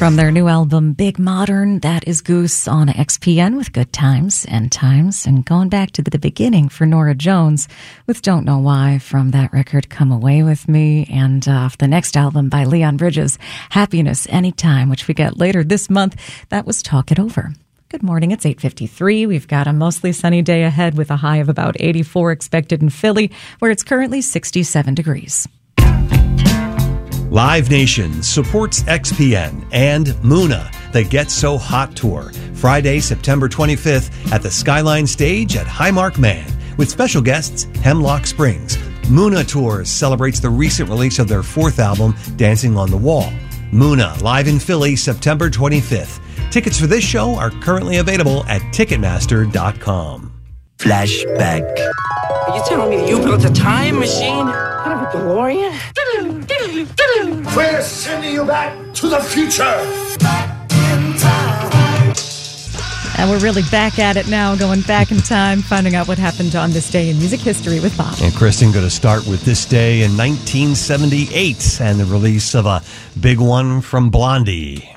From their new album, Big Modern, that is Goose on XPN with Good Times, End Times, and going back to the beginning for Norah Jones with Don't Know Why from that record, Come Away With Me, and off the next album by Leon Bridges, Happiness Anytime, which we get later this month, that was Talk It Over. Good morning, it's 8:53. We've got a mostly sunny day ahead with a high of about 84 expected in Philly, where it's currently 67 degrees. Live Nation supports XPN and Muna, the Get So Hot Tour, Friday, September 25th at the Skyline Stage at Highmark Man, with special guests Hemlock Springs. Muna Tours celebrates the recent release of their fourth album, Dancing on the Wall. Muna, live in Philly, September 25th. Tickets for this show are currently available at Ticketmaster.com. Flashback. Are you telling me you built a time machine out of a DeLorean? We're sending you back to the future. And we're really back at it now, going back in time, finding out what happened on this day in music history with Bob. And Kristen, going to start with this day in 1978 and the release of a big one from Blondie.